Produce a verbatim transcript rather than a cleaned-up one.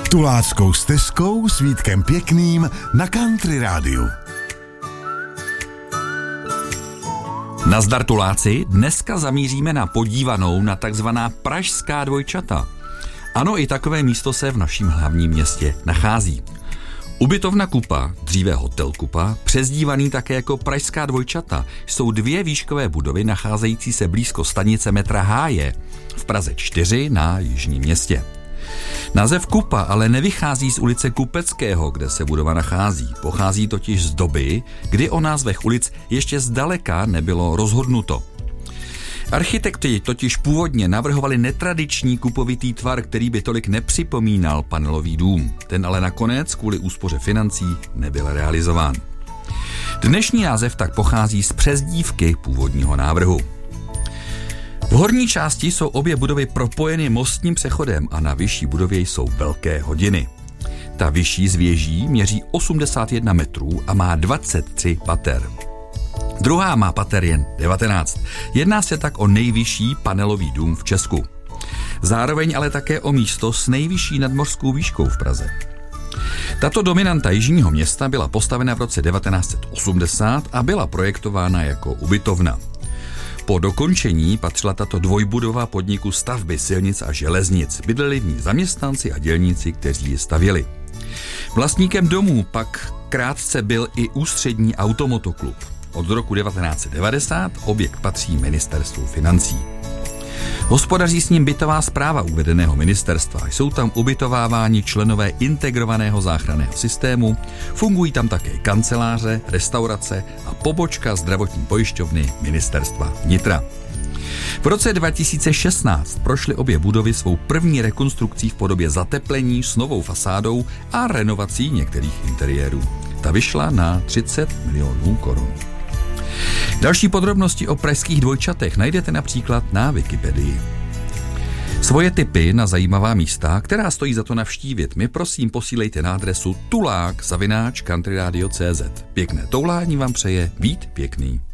Tuláckou stezkou s Vítkem Pěkným na Country rádiu. Nazdar Tuláci, dneska zamíříme na podívanou na takzvaná pražská dvojčata. Ano, i takové místo se v naším hlavním městě nachází. Ubytovna Kupa, dříve hotel Kupa, přezdívaný také jako pražská dvojčata, jsou dvě výškové budovy nacházející se blízko stanice metra Háje v Praze čtyři na jižním městě. Název Kupa ale nevychází z ulice Kupeckého, kde se budova nachází. Pochází totiž z doby, kdy o názvech ulic ještě zdaleka nebylo rozhodnuto. Architekti totiž původně navrhovali netradiční kupovitý tvar, který by tolik nepřipomínal panelový dům. Ten ale nakonec kvůli úspoře financí nebyl realizován. Dnešní název tak pochází z přezdívky původního návrhu. V horní části jsou obě budovy propojeny mostním přechodem a na vyšší budově jsou velké hodiny. Ta vyšší z věží měří osmdesát jedna metrů a má dvacet tři pater. Druhá má pater jen devatenáct. Jedná se tak o nejvyšší panelový dům v Česku. Zároveň ale také o místo s nejvyšší nadmořskou výškou v Praze. Tato dominanta jižního města byla postavena v roce devatenáct set osmdesát a byla projektována jako ubytovna. Po dokončení patřila tato dvojbudova podniku stavby silnic a železnic. Bydleli v ní zaměstnanci a dělníci, kteří ji stavěli. Vlastníkem domů pak krátce byl i Ústřední automotoklub. Od roku devatenáct set devadesát objekt patří ministerstvu financí. Hospodaří s ním bytová správa uvedeného ministerstva. Jsou tam ubytováváni členové integrovaného záchranného systému, fungují tam také kanceláře, restaurace a pobočka zdravotní pojišťovny ministerstva vnitra. V roce dva tisíce šestnáct prošly obě budovy svou první rekonstrukcí v podobě zateplení s novou fasádou a renovací některých interiérů. Ta vyšla na třicet milionů korun. Další podrobnosti o pražských dvojčatech najdete například na Wikipedii. Svoje tipy na zajímavá místa, která stojí za to navštívit, mi prosím posílejte na adresu tulák zavináč countryradio tečka cé zet. Pěkné toulání vám přeje Vít Pěkný.